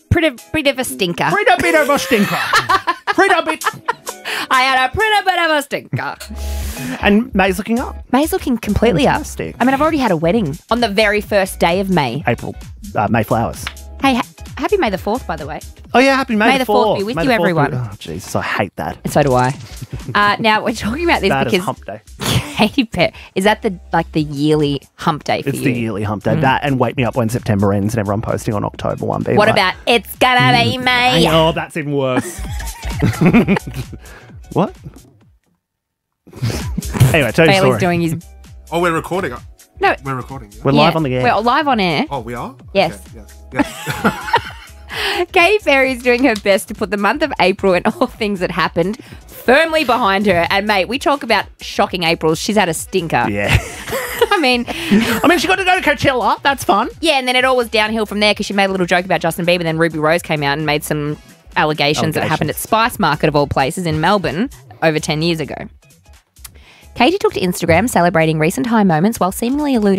pretty bit of a stinker. Pretty bit of a stinker. Pretty bit. I had a pretty bit of a stinker. And May's looking up. May's looking completely Fantastic. up. I mean, I've already had a wedding on the very first day of May. April. Mayflowers. Hey, happy May the 4th, by the way. Oh, yeah, happy May the 4th. Be with May you, the 4th be- everyone. Oh, Jesus, I hate that. And so do I. Now, we're talking about this Bad as because hump day. Katy Perry, is that the yearly hump day for It's you? the yearly hump day. That and Wake Me Up When September Ends and everyone posting on October 1 being What like, about It's Gonna Be May? Oh, that's even worse. What? Anyway, tell your Bailey's story. doing his... Oh, we're recording. No, We're recording. Yeah. We're live on the air. We're live on air. Oh, we are? Yes. Okay, yes. Katy Perry is doing her best to put the month of April and all things that happened firmly behind her. And, mate, we talk about shocking Aprils. She's had a stinker. Yeah. I mean, she got to go to Coachella. That's fun. yeah, and then it all was downhill from there because she made a little joke about Justin Bieber. Then Ruby Rose came out and made some allegations that happened at Spice Market, of all places, in Melbourne over 10 years ago. Katy took to Instagram celebrating recent high moments while seemingly alluding